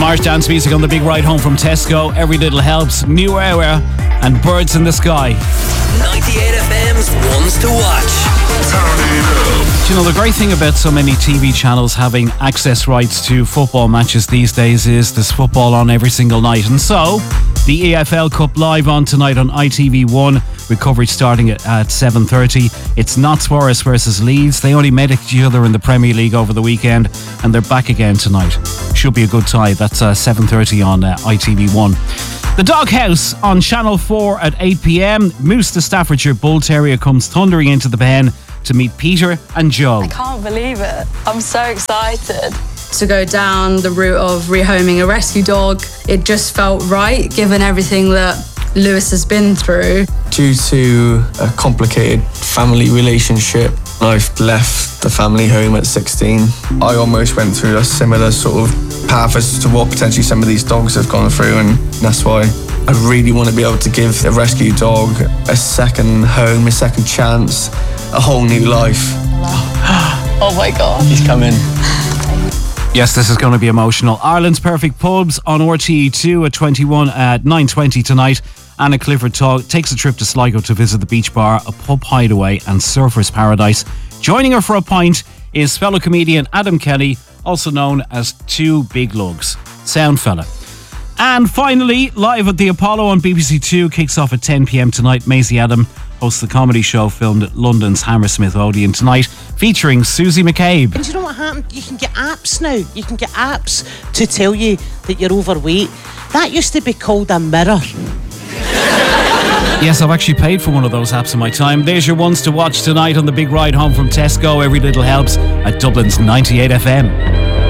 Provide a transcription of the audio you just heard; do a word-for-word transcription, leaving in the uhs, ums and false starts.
March dance music on the big ride home from Tesco. Every Little Helps, New Era, and Birds in the Sky. ninety-eight F M's Ones to Watch. Do you know, the great thing about so many T V channels having access rights to football matches these days is there's football on every single night. And so, the E F L Cup live on tonight on I T V one, with coverage starting at, at seven thirty. It's Notts Forest versus Leeds. They only met each other in the Premier League over the weekend, and they're back again tonight. Should be a good tie. That's uh, seven thirty on uh, I T V one. The Doghouse on Channel four at eight p.m. Moose the Staffordshire Bull Terrier comes thundering into the pen to meet Peter and Joe. I can't believe it. I'm so excited. To go down the route of rehoming a rescue dog, it just felt right, given everything that Lewis has been through. Due to a complicated family relationship, I've left the family home at sixteen. I almost went through a similar sort of path as to what potentially some of these dogs have gone through, and that's why I really want to be able to give a rescue dog a second home, a second chance, a whole new life. Oh my God. He's coming. Yes, this is going to be emotional. Ireland's Perfect Pubs on R T E two at twenty-one at nine twenty tonight. Anna Clifford ta- takes a trip to Sligo to visit the Beach Bar, a pub hideaway and surfer's paradise. Joining her for a pint is fellow comedian Adam Kelly, also known as Two Big Lugs. Sound fella. And finally, live at the Apollo on B B C Two kicks off at ten p.m. tonight. Maisie Adam hosts the comedy show filmed at London's Hammersmith Odeon tonight, featuring Susie McCabe. And do you know what happened? You can get apps now. You can get apps to tell you that you're overweight. That used to be called a mirror. Yes, I've actually paid for one of those apps in my time. There's your ones to watch tonight on the big ride home from Tesco. Every Little Helps at Dublin's ninety-eight F M.